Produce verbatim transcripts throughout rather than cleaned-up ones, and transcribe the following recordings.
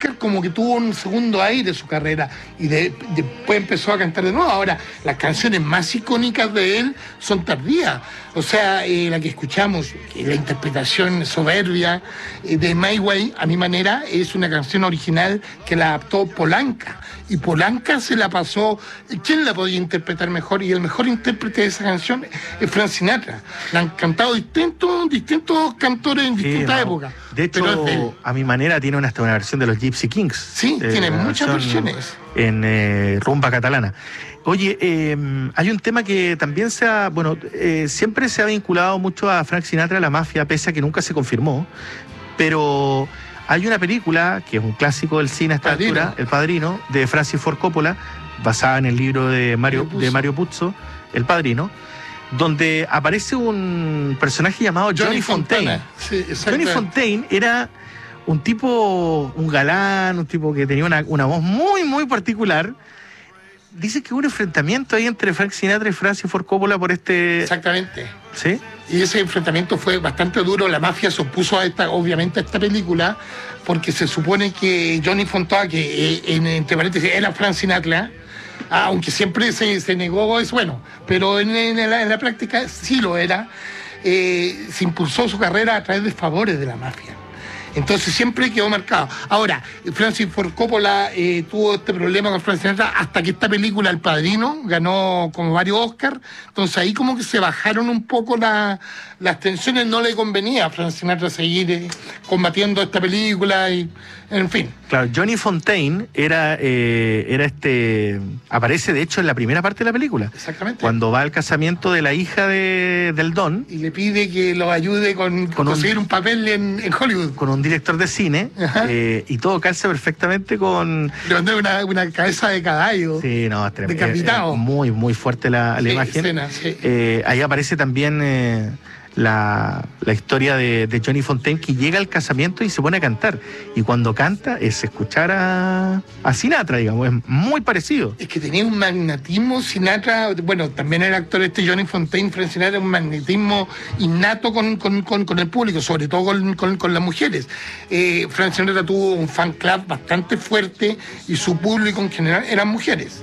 Oscar como que tuvo un segundo aire su carrera y de, después empezó a cantar de nuevo. Ahora, las canciones más icónicas de él son tardías. O sea, eh, la que escuchamos, la interpretación soberbia eh, de My Way, a mi manera, es una canción original que la adaptó Polanca. Y Polanca se la pasó... ¿Quién la podía interpretar mejor? Y el mejor intérprete de esa canción es Frank Sinatra. La han cantado distintos, distintos cantores en distintas sí, no. épocas. De hecho, de a mi manera, tiene una, hasta una versión de los Gypsy Kings. Sí, eh, tiene muchas versiones. En eh, rumba catalana. Oye, eh, hay un tema que también se ha... Bueno, eh, siempre se ha vinculado mucho a Frank Sinatra, a la mafia, pese a que nunca se confirmó. Pero... Hay una película, que es un clásico del cine a esta Padrino. altura, El Padrino, de Francis Ford Coppola, basada en el libro de Mario, Puzo. de Mario Puzo, El Padrino, donde aparece un personaje llamado Johnny, Johnny Fontaine. Sí, Johnny Fontaine era un tipo, un galán, un tipo que tenía una, una voz muy, muy particular. Dice que hubo un enfrentamiento ahí entre Frank Sinatra y Francis Ford Coppola por este... Exactamente. ¿Sí? Y ese enfrentamiento fue bastante duro. La mafia se opuso a esta, obviamente, a esta película, porque se supone que Johnny Fontaine, que eh, en, entre paréntesis era Frank Sinatra, aunque siempre se, se negó eso, bueno, pero en, en, la, en la práctica sí lo era, eh, se impulsó su carrera a través de favores de la mafia. Entonces siempre quedó marcado. Ahora, Francis Ford Coppola eh, tuvo este problema con Frank Sinatra hasta que esta película, El Padrino, ganó como varios Oscars. Entonces ahí como que se bajaron un poco la, las tensiones. No le convenía a Frank Sinatra seguir eh, combatiendo esta película y, en fin. Claro, Johnny Fontaine era, eh, era este... Aparece, de hecho, en la primera parte de la película. Exactamente. Cuando va al casamiento de la hija de, del Don. Y le pide que lo ayude con, con conseguir un, un papel en, en Hollywood. Con un director de cine. Eh, y todo calza perfectamente con... Le mandé una, una cabeza de caballo. Sí, no, es tremendo. Decapitado. Es, es muy, muy fuerte la, la sí, imagen. Escena, sí. eh, ahí aparece también... Eh, La, la historia de, de Johnny Fontaine, que llega al casamiento y se pone a cantar. Y cuando canta es escuchar a, a Sinatra, digamos, es muy parecido. Es que tenía un magnetismo Sinatra, bueno, también era actor este Johnny Fontaine, Frank Sinatra, un magnetismo innato con, con, con, con el público, sobre todo con, con, con las mujeres. Eh, Frank Sinatra tuvo un fan club bastante fuerte y su público en general eran mujeres.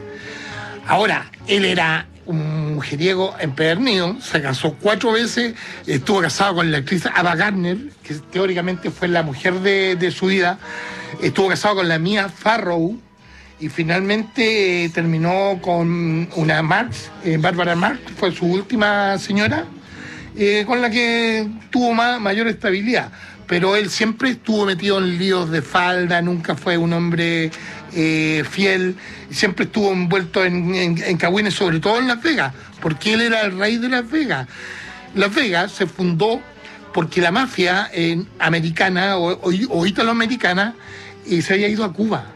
Ahora, él era un mujeriego empedernido, se casó cuatro veces, estuvo casado con la actriz Ava Gardner, que teóricamente fue la mujer de, de su vida, estuvo casado con la Mia Farrow y finalmente eh, terminó con una Marx, eh, Bárbara Marx, fue su última señora, eh, con la que tuvo más, mayor estabilidad. Pero él siempre estuvo metido en líos de falda, nunca fue un hombre eh, fiel, siempre estuvo envuelto en, en, en cagüines, sobre todo en Las Vegas, porque él era el rey de Las Vegas. Las Vegas se fundó porque la mafia eh, americana o, o, o italoamericana eh, se había ido a Cuba,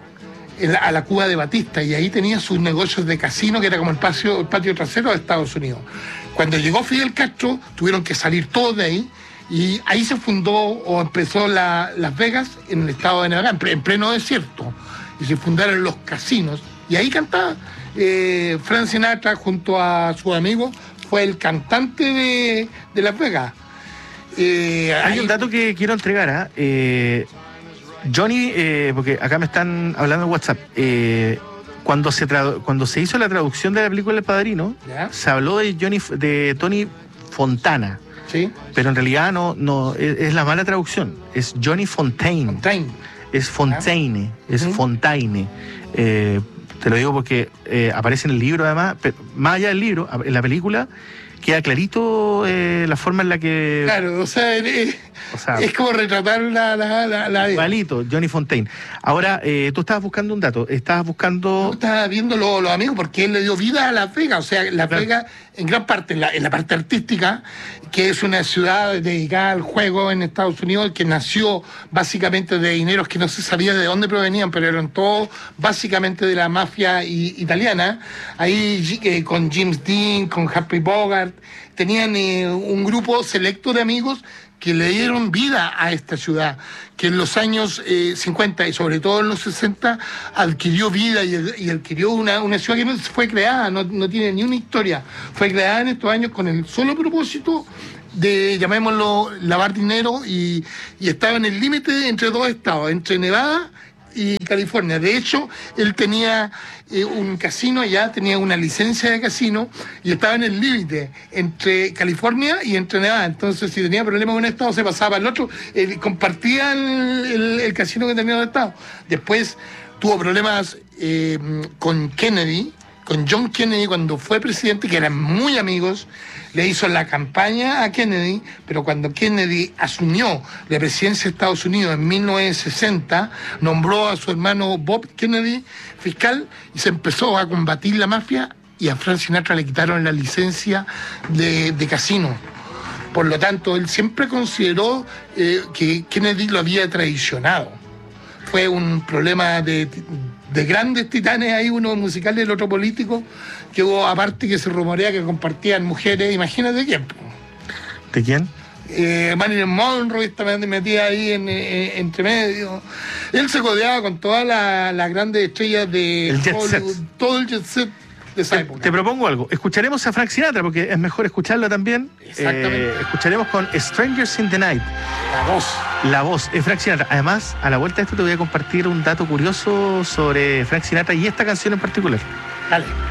a la Cuba de Batista, y ahí tenía sus negocios de casino, que era como el patio, el patio trasero de Estados Unidos. Cuando llegó Fidel Castro, tuvieron que salir todos de ahí, y ahí se fundó o empezó la, Las Vegas en el estado de Nevada, en pleno desierto, y se fundaron los casinos, y ahí cantaba eh, Frank Sinatra junto a sus amigos, fue el cantante de, de Las Vegas. Eh, Hay ahí... un dato que quiero entregar, ¿eh? Eh, Johnny, eh, porque acá me están hablando en WhatsApp, eh, cuando se tradu- cuando se hizo la traducción de la película El Padrino, ¿Ya? se habló de Johnny, de Tony Fontana. Sí. Pero en realidad no, no es, es la mala traducción. Es Johnny Fontaine. Fontaine. Es Fontaine. ¿Ah? Es Uh-huh. Fontaine. Eh, te lo digo porque eh, aparece en el libro, además, pero más allá del libro, en la película queda clarito eh, la forma en la que... Claro, o sea, es, o sea, es como retratar la... la, la, la igualito, Johnny Fontaine. Ahora, eh, tú estabas buscando un dato. Estabas buscando... Yo estaba viendo los, los amigos porque él le dio vida a Las Vegas. O sea, Las Claro. Vegas, en gran parte, en la, en la parte artística, que es una ciudad dedicada al juego en Estados Unidos, que nació básicamente de dineros que no se sabía de dónde provenían, pero eran todos básicamente de la mafia i- italiana. Ahí eh, con James Dean, con Humphrey Bogart, tenían eh, un grupo selecto de amigos que le dieron vida a esta ciudad, que en los años eh, cincuenta y sobre todo en los sesenta adquirió vida y, y adquirió una, una ciudad que no fue creada, no, no tiene ni una historia, fue creada en estos años con el solo propósito de, llamémoslo, lavar dinero y, y estaba en el límite entre dos estados, entre Nevada y California. De hecho, él tenía eh, un casino allá, tenía una licencia de casino y estaba en el límite entre California y entre Nevada. Entonces, si tenía problemas con un estado, se pasaba al otro. Eh, compartía el, el, el casino que tenía el estado. Después tuvo problemas eh, con Kennedy, con John Kennedy cuando fue presidente, que eran muy amigos. Le hizo la campaña a Kennedy, pero cuando Kennedy asumió la presidencia de Estados Unidos en mil novecientos sesenta, nombró a su hermano Bob Kennedy fiscal y se empezó a combatir la mafia, y a Frank Sinatra le quitaron la licencia de, de casino. Por lo tanto, él siempre consideró eh, que Kennedy lo había traicionado. Fue un problema de, de grandes titanes ahí, uno musical y el otro político, que hubo, aparte que se rumorea que compartían mujeres, imagínate quién. ¿De quién? Eh, Marilyn Monroe estaba metida ahí en, en, entre medio. Él se codeaba con todas las la grandes estrellas de el jet Hollywood, set. todo el jet set de esa te, época. Te propongo algo. Escucharemos a Frank Sinatra porque es mejor escucharlo también. Exactamente. Eh, escucharemos con Strangers in the Night. La voz. La voz es Frank Sinatra. Además, a la vuelta de esto te voy a compartir un dato curioso sobre Frank Sinatra y esta canción en particular. Dale.